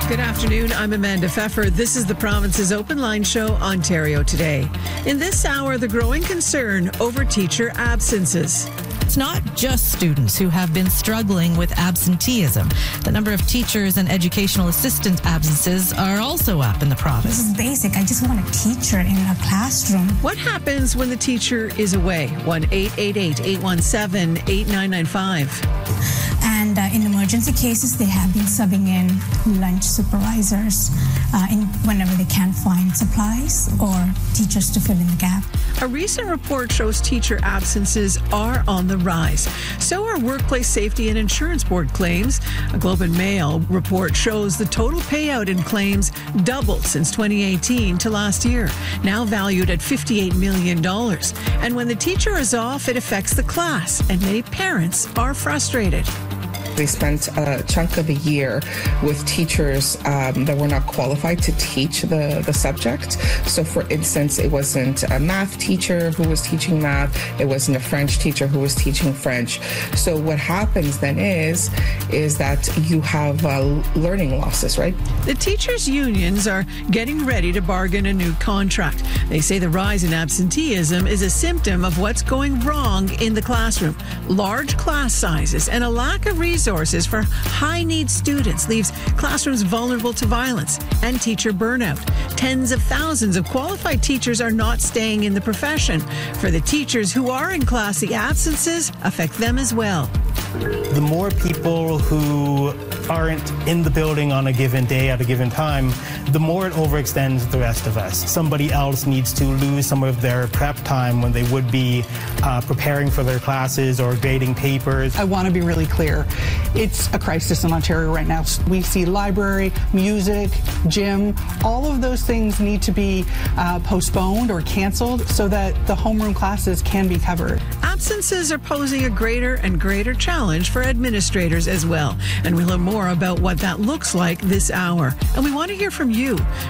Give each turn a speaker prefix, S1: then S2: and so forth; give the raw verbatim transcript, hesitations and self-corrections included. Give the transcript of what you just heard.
S1: Good afternoon. I'm Amanda Pfeffer. This is the province's Open Line Show, Ontario Today. In this hour, the growing concern over teacher absences.
S2: It's not just students who have been struggling with absenteeism. The number of teachers and educational assistant absences are also up in the province.
S3: This is basic. I just want a teacher in a classroom.
S1: What happens when the teacher is away? one eight eight eight, eight one seven, eight nine nine five.
S3: And uh, in emergency cases, they have been subbing in lunch supervisors uh, in whenever they can't find supplies or teachers to fill in the gap.
S1: A recent report shows teacher absences are on the rise. So are Workplace Safety and Insurance Board claims. A Globe and Mail report shows the total payout in claims doubled since twenty eighteen to last year, now valued at fifty-eight million dollars. And when the teacher is off, it affects the class, and many parents are frustrated.
S4: They spent a chunk of the year with teachers um, that were not qualified to teach the, the subject. So, for instance, it wasn't a math teacher who was teaching math. It wasn't a French teacher who was teaching French. So what happens then is, is that you have uh, learning losses, right?
S1: The teachers' unions are getting ready to bargain a new contract. They say the rise in absenteeism is a symptom of what's going wrong in the classroom. Large class sizes and a lack of resources for high-need students leaves classrooms vulnerable to violence and teacher burnout. Tens of thousands of qualified teachers are not staying in the profession. For the teachers who are in class, the absences affect them as well.
S5: The more people who aren't in the building on a given day at a given time, the more it overextends the rest of us. Somebody else needs to lose some of their prep time when they would be uh, preparing for their classes or grading papers.
S6: I want to be really clear. It's a crisis in Ontario right now. We see library, music, gym, all of those things need to be uh, postponed or canceled so that the homeroom classes can be covered.
S1: Absences are posing a greater and greater challenge for administrators as well. And we'll learn more about what that looks like this hour. And we want to hear from you.